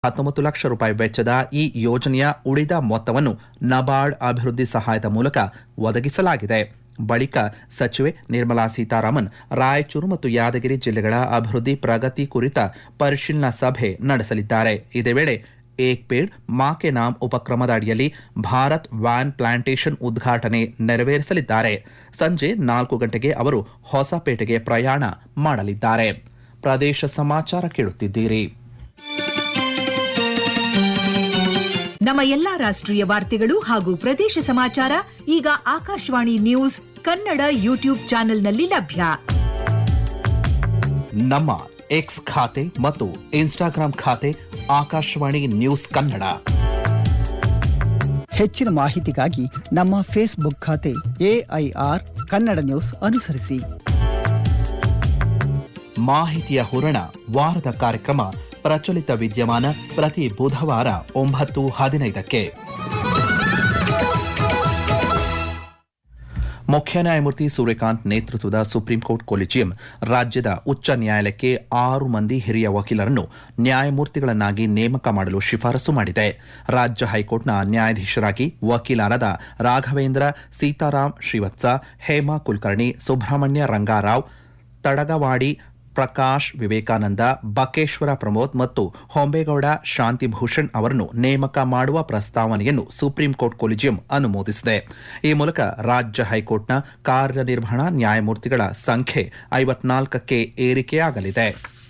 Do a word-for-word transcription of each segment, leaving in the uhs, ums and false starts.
ಹತ್ತೊಂಬತ್ತು ಲಕ್ಷ ರೂಪಾಯಿ ವೆಚ್ಚದ ಈ ಯೋಜನೆಯ ಉಳಿದ ಮೊತ್ತವನ್ನು ನಬಾರ್ಡ್ ಅಭಿವೃದ್ಧಿ ಸಹಾಯದ ಮೂಲಕ ಒದಗಿಸಲಾಗಿದೆ. ಬಳಿಕ ಸಚಿವೆ ನಿರ್ಮಲಾ ಸೀತಾರಾಮನ್ ರಾಯಚೂರು ಮತ್ತು ಯಾದಗಿರಿ ಜಿಲ್ಲೆಗಳ ಅಭಿವೃದ್ಧಿ ಪ್ರಗತಿ ಕುರಿತ ಪರಿಶೀಲನಾ ಸಭೆ ನಡೆಸಲಿದ್ದಾರೆ. ಇದೇ ವೇಳೆ ಏಕ್ ಪೇಡ್ ಮಾ ಕೆ ನಾಮ್ ಉಪಕ್ರಮದ ಅಡಿಯಲ್ಲಿ ಭಾರತ್ ವ್ಯಾನ್ ಪ್ಲಾಂಟೇಷನ್ ಉದ್ಘಾಟನೆ ನೆರವೇರಿಸಲಿದ್ದಾರೆ. ಸಂಜೆ ನಾಲ್ಕು ಗಂಟೆಗೆ ಅವರು ಹೊಸಪೇಟೆಗೆ ಪ್ರಯಾಣ ಮಾಡಲಿದ್ದಾರೆ. ಪ್ರದೇಶ ಸಮಾಚಾರ ಕೇಳುತ್ತಿದ್ದೀರಿ. ನಮ್ಮ ಎಲ್ಲಾ ರಾಷ್ಟ್ರೀಯ ವಾರ್ತೆಗಳು ಹಾಗೂ ಪ್ರದೇಶ ಸಮಾಚಾರ ಈಗ ಆಕಾಶವಾಣಿ ನ್ಯೂಸ್ ಕನ್ನಡ ಯೂಟ್ಯೂಬ್ ಚಾನೆಲ್ನಲ್ಲಿ ಲಭ್ಯ. ನಮ್ಮ ಎಕ್ಸ್ ಖಾತೆ ಮತ್ತು ಇನ್ಸ್ಟಾಗ್ರಾಂ ಖಾತೆ ಆಕಾಶವಾಣಿ ನ್ಯೂಸ್ ಕನ್ನಡ. ಹೆಚ್ಚಿನ ಮಾಹಿತಿಗಾಗಿ ನಮ್ಮ ಫೇಸ್ಬುಕ್ ಖಾತೆ ಎಐಆರ್ ಕನ್ನಡ ನ್ಯೂಸ್ ಅನುಸರಿಸಿ. ಮಾಹಿತಿಯ ಹೂರಣ ವಾರದ ಕಾರ್ಯಕ್ರಮ ಪ್ರಚಲಿತ ವಿದ್ಯಮಾನ ಪ್ರತಿ ಬುಧವಾರ ಒಂಬತ್ತು ಹದಿನೈದಕ್ಕೆ. ಮುಖ್ಯ ನ್ಯಾಯಮೂರ್ತಿ ಸೂರ್ಯಕಾಂತ್ ನೇತೃತ್ವದ ಸುಪ್ರೀಂ ಕೋರ್ಟ್ ಕೊಲಿಜಿಯಂ ರಾಜ್ಯದ ಉಚ್ಚ ನ್ಯಾಯಾಲಯಕ್ಕೆ ಆರು ಮಂದಿ ಹಿರಿಯ ವಕೀಲರನ್ನು ನ್ಯಾಯಮೂರ್ತಿಗಳನ್ನಾಗಿ ನೇಮಕ ಮಾಡಲು ಶಿಫಾರಸು ಮಾಡಿದೆ. ರಾಜ್ಯ ಹೈಕೋರ್ಟ್ನ ನ್ಯಾಯಾಧೀಶರಾಗಿ ವಕೀಲರಾದ ರಾಘವೇಂದ್ರ ಸೀತಾರಾಮ್ ಶ್ರೀವತ್ಸ, ಹೇಮಾ ಕುಲಕರ್ಣಿ, ಸುಬ್ರಹ್ಮಣ್ಯ ರಂಗಾರಾವ್, ತಡಗವಾಡಿ ಪ್ರಕಾಶ್ ವಿವೇಕಾನಂದ, ಬಕೇಶ್ವರ ಪ್ರಮೋದ್ ಮತ್ತು ಹೊಂಬೇಗೌಡ ಶಾಂತಿಭೂಷಣ್ ಅವರನ್ನು ನೇಮಕ ಮಾಡುವ ಪ್ರಸ್ತಾವನೆಯನ್ನು ಸುಪ್ರೀಂ ಕೋರ್ಟ್ ಕೊಲಿಜಿಯಂ ಅನುಮೋದಿಸಿದೆ. ಈ ಮೂಲಕ ರಾಜ್ಯ ಹೈಕೋರ್ಟ್ನ ಕಾರ್ಯನಿರ್ವಹಣಾ ನ್ಯಾಯಮೂರ್ತಿಗಳ ಸಂಖ್ಯೆ ಐವತ್ನಾಲ್ಕಕ್ಕೆ ಏರಿಕೆಯಾಗಲಿದೆ.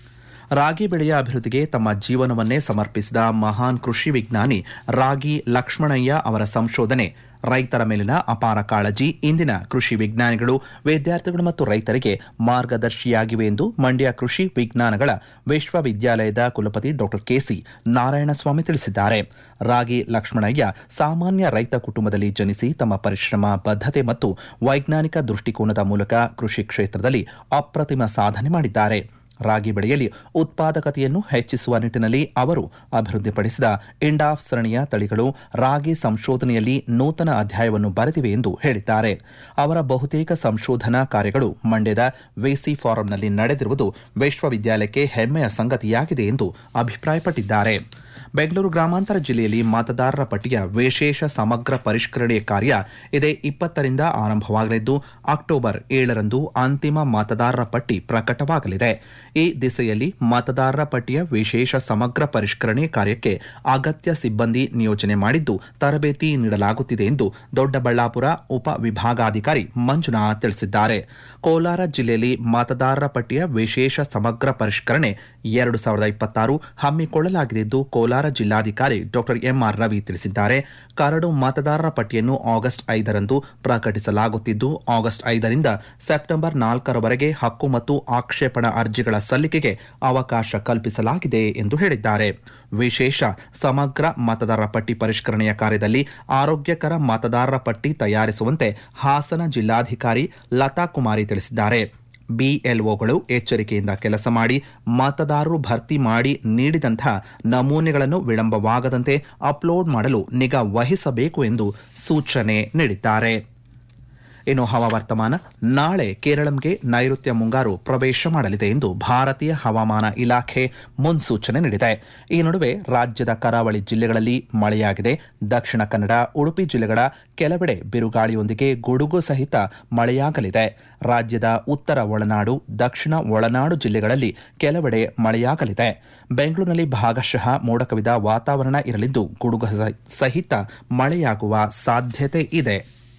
ರಾಗಿ ಬೆಳೆಯ ಅಭಿವೃದ್ಧಿಗೆ ತಮ್ಮ ಜೀವನವನ್ನೇ ಸಮರ್ಪಿಸಿದ ಮಹಾನ್ ಕೃಷಿ ವಿಜ್ಞಾನಿ ರಾಗಿ ಲಕ್ಷ್ಮಣಯ್ಯ ಅವರ ಸಂಶೋಧನೆ, ರೈತರ ಮೇಲಿನ ಅಪಾರ ಕಾಳಜಿ ಇಂದಿನ ಕೃಷಿ ವಿಜ್ಞಾನಿಗಳು, ವಿದ್ಯಾರ್ಥಿಗಳು ಮತ್ತು ರೈತರಿಗೆ ಮಾರ್ಗದರ್ಶಿಯಾಗಿವೆ ಎಂದು ಮಂಡ್ಯ ಕೃಷಿ ವಿಜ್ಞಾನಗಳ ವಿಶ್ವವಿದ್ಯಾಲಯದ ಕುಲಪತಿ ಡಾ ಕೆಸಿ ನಾರಾಯಣಸ್ವಾಮಿ ತಿಳಿಸಿದ್ದಾರೆ. ರಾಗಿ ಲಕ್ಷ್ಮಣಯ್ಯ ಸಾಮಾನ್ಯ ರೈತ ಕುಟುಂಬದಲ್ಲಿ ಜನಿಸಿ ತಮ್ಮ ಪರಿಶ್ರಮ, ಬದ್ಧತೆ ಮತ್ತು ವೈಜ್ಞಾನಿಕ ದೃಷ್ಟಿಕೋನದ ಮೂಲಕ ಕೃಷಿ ಕ್ಷೇತ್ರದಲ್ಲಿ ಅಪ್ರತಿಮ ಸಾಧನೆ ಮಾಡಿದ್ದಾರೆ. ರಾಗಿ ಬೆಳೆಯಲ್ಲಿ ಉತ್ಪಾದಕತೆಯನ್ನು ಹೆಚ್ಚಿಸುವ ನಿಟ್ಟಿನಲ್ಲಿ ಅವರು ಅಭಿವೃದ್ಧಿಪಡಿಸಿದ ಇಂಡಾಫ್ ಸರಣಿಯ ತಳಿಗಳು ರಾಗಿ ಸಂಶೋಧನೆಯಲ್ಲಿ ನೂತನ ಅಧ್ಯಾಯವನ್ನು ಬರೆದಿವೆ ಎಂದು ಹೇಳಿದ್ದಾರೆ. ಅವರ ಬಹುತೇಕ ಸಂಶೋಧನಾ ಕಾರ್ಯಗಳು ಮಂಡ್ಯದ ವಿಸಿ ಫಾರಂನಲ್ಲಿ ನಡೆದಿರುವುದು ವಿಶ್ವವಿದ್ಯಾಲಯಕ್ಕೆ ಹೆಮ್ಮೆಯ ಸಂಗತಿಯಾಗಿದೆ ಎಂದು ಅಭಿಪ್ರಾಯಪಟ್ಟಿದ್ದಾರೆ. ಬೆಂಗಳೂರು ಗ್ರಾಮಾಂತರ ಜಿಲ್ಲೆಯಲ್ಲಿ ಮತದಾರರ ಪಟ್ಟಿಯ ವಿಶೇಷ ಸಮಗ್ರ ಪರಿಷ್ಕರಣೆ ಕಾರ್ಯ ಇದೇ ಇಪ್ಪತ್ತರಿಂದ ಆರಂಭವಾಗಲಿದ್ದು ಅಕ್ಟೋಬರ್ ಏಳರಂದು ಅಂತಿಮ ಮತದಾರರ ಪಟ್ಟಿ ಪ್ರಕಟವಾಗಲಿದೆ. ಈ ದಿಸೆಯಲ್ಲಿ ಮತದಾರರ ಪಟ್ಟಿಯ ವಿಶೇಷ ಸಮಗ್ರ ಪರಿಷ್ಕರಣೆ ಕಾರ್ಯಕ್ಕೆ ಅಗತ್ಯ ಸಿಬ್ಬಂದಿ ನಿಯೋಜನೆ ಮಾಡಿದ್ದು ತರಬೇತಿ ನೀಡಲಾಗುತ್ತಿದೆ ಎಂದು ದೊಡ್ಡಬಳ್ಳಾಪುರ ಉಪ ವಿಭಾಗಾಧಿಕಾರಿ ಮಂಜುನಾಥ್ ತಿಳಿಸಿದ್ದಾರೆ. ಕೋಲಾರ ಜಿಲ್ಲೆಯಲ್ಲಿ ಮತದಾರರ ಪಟ್ಟಿಯ ವಿಶೇಷ ಸಮಗ್ರ ಪರಿಷ್ಕರಣೆ ಎರಡು ಸಾವಿರದ ಇಪ್ಪತ್ತಾರು ಹಮ್ಮಿಕೊಳ್ಳಲಾಗಿದ್ದು ಕೋಲಾರ ಜಿಲ್ಲಾಧಿಕಾರಿ ಡಾಕ್ಟರ್ ಎಂಆರ್ ರವಿ ತಿಳಿಸಿದ್ದಾರೆ. ಕರಡು ಮತದಾರರ ಪಟ್ಟಿಯನ್ನು ಆಗಸ್ಟ್ ಐದರಂದು ಪ್ರಕಟಿಸಲಾಗುತ್ತಿದ್ದು ಆಗಸ್ಟ್ ಐದರಿಂದ ಸೆಪ್ಟೆಂಬರ್ ನಾಲ್ಕರವರೆಗೆ ಹಕ್ಕು ಮತ್ತು ಆಕ್ಷೇಪಣಾ ಅರ್ಜಿಗಳ ಸಲ್ಲಿಕೆಗೆ ಅವಕಾಶ ಕಲ್ಪಿಸಲಾಗಿದೆ ಎಂದು ಹೇಳಿದ್ದಾರೆ. ವಿಶೇಷ ಸಮಗ್ರ ಮತದಾರರ ಪಟ್ಟಿ ಪರಿಷ್ಕರಣೆಯ ಕಾರ್ಯದಲ್ಲಿ ಆರೋಗ್ಯಕರ ಮತದಾರರ ಪಟ್ಟಿ ತಯಾರಿಸುವಂತೆ ಹಾಸನ ಜಿಲ್ಲಾಧಿಕಾರಿ ಲತಾ ಕುಮಾರಿ ತಿಳಿಸಿದ್ದಾರೆ. ಬಿಎಲ್ಒಗಳು ಎಚ್ಚರಿಕೆಯಿಂದ ಕೆಲಸ ಮಾಡಿ ಮತದಾರರು ಭರ್ತಿ ಮಾಡಿ ನೀಡಿದಂಥ ನಮೂನೆಗಳನ್ನು ವಿಳಂಬವಾಗದಂತೆ ಅಪ್ಲೋಡ್ ಮಾಡಲು ನಿಗಾ ವಹಿಸಬೇಕು ಎಂದು ಸೂಚನೆ ನೀಡಿದ್ದಾರೆ. ಇನ್ನು ಹವಾವರ್ತಮಾನ, ನಾಳೆ ಕೇರಳಂಗೆ ನೈಋತ್ಯ ಮುಂಗಾರು ಪ್ರವೇಶ ಮಾಡಲಿದೆ ಎಂದು ಭಾರತೀಯ ಹವಾಮಾನ ಇಲಾಖೆ ಮುನ್ಸೂಚನೆ ನೀಡಿದೆ. ಈ ನಡುವೆ ರಾಜ್ಯದ ಕರಾವಳಿ ಜಿಲ್ಲೆಗಳಲ್ಲಿ ಮಳೆಯಾಗಿದೆ. ದಕ್ಷಿಣ ಕನ್ನಡ, ಉಡುಪಿ ಜಿಲ್ಲೆಗಳ ಕೆಲವೆಡೆ ಬಿರುಗಾಳಿಯೊಂದಿಗೆ ಗುಡುಗು ಸಹಿತ ಮಳೆಯಾಗಲಿದೆ. ರಾಜ್ಯದ ಉತ್ತರ ಒಳನಾಡು, ದಕ್ಷಿಣ ಒಳನಾಡು ಜಿಲ್ಲೆಗಳಲ್ಲಿ ಕೆಲವೆಡೆ ಮಳೆಯಾಗಲಿದೆ. ಬೆಂಗಳೂರಿನಲ್ಲಿ ಭಾಗಶಃ ಮೋಡ ಕವಿದ ವಾತಾವರಣ ಇರಲಿದ್ದು ಗುಡುಗು ಸಹಿತ ಮಳೆಯಾಗುವ ಸಾಧ್ಯತೆ ಇದೆ.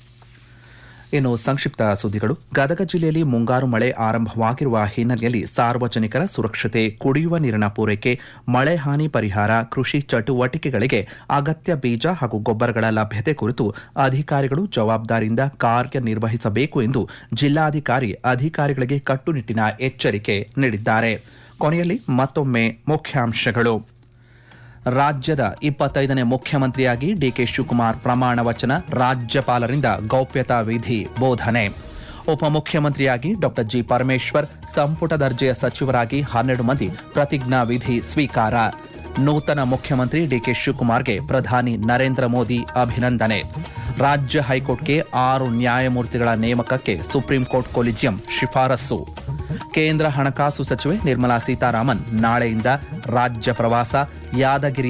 ಇನ್ನು ಸಂಕ್ಷಿಪ್ತ ಸುದ್ದಿಗಳು. ಗದಗ ಜಿಲ್ಲೆಯಲ್ಲಿ ಮುಂಗಾರು ಮಳೆ ಆರಂಭವಾಗಿರುವ ಹಿನ್ನೆಲೆಯಲ್ಲಿ ಸಾರ್ವಜನಿಕರ ಸುರಕ್ಷತೆ, ಕುಡಿಯುವ ನೀರಿನ ಪೂರೈಕೆ, ಮಳೆ ಹಾನಿ ಪರಿಹಾರ, ಕೃಷಿ ಚಟುವಟಿಕೆಗಳಿಗೆ ಅಗತ್ಯ ಬೀಜ ಹಾಗೂ ಗೊಬ್ಬರಗಳ ಲಭ್ಯತೆ ಕುರಿತು ಅಧಿಕಾರಿಗಳು ಜವಾಬ್ದಾರಿಯಿಂದ ಕಾರ್ಯನಿರ್ವಹಿಸಬೇಕು ಎಂದು ಜಿಲ್ಲಾಧಿಕಾರಿ ಅಧಿಕಾರಿಗಳಿಗೆ ಕಟ್ಟುನಿಟ್ಟಿನ ಎಚ್ಚರಿಕೆ ನೀಡಿದ್ದಾರೆ. ಕೊನೆಯಲ್ಲಿ ಮತ್ತೊಮ್ಮೆ ಮುಖ್ಯಾಂಶಗಳು. ರಾಜ್ಯದ ಇಪ್ಪತ್ತೈದನೇ ಮುಖ್ಯಮಂತ್ರಿಯಾಗಿ ಡಿಕೆ ಶಿವಕುಮಾರ್ ಪ್ರಮಾಣ ವಚನ, ರಾಜ್ಯಪಾಲರಿಂದ ಗೌಪ್ಯತಾ ವಿಧಿ ಬೋಧನೆ. ಉಪಮುಖ್ಯಮಂತ್ರಿಯಾಗಿ ಡಾಕ್ಟರ್ ಜಿ ಪರಮೇಶ್ವರ್, ಸಂಪುಟ ದರ್ಜೆಯ ಸಚಿವರಾಗಿ ಹನ್ನೆರಡು ಮಂದಿ ಪ್ರತಿಜ್ಞಾ ವಿಧಿ ಸ್ವೀಕಾರ. ನೂತನ ಮುಖ್ಯಮಂತ್ರಿ ಡಿಕೆ ಶಿವಕುಮಾರ್ಗೆ ಪ್ರಧಾನಿ ನರೇಂದ್ರ ಮೋದಿ ಅಭಿನಂದನೆ. ರಾಜ್ಯ ಹೈಕೋರ್ಟ್ಗೆ ಆರು ನ್ಯಾಯಮೂರ್ತಿಗಳ ನೇಮಕಕ್ಕೆ ಸುಪ್ರೀಂ ಕೋರ್ಟ್ ಕೊಲಿಜಿಯಂ ಶಿಫಾರಸು. ಕೇಂದ್ರ ಹಣಕಾಸು ಸಚಿವೆ ನಿರ್ಮಲಾ ಸೀತಾರಾಮನ್ ನಾಳೆಯಿಂದ ರಾಜ್ಯ ಪ್ರವಾಸ. ಯಾದಗಿರಿ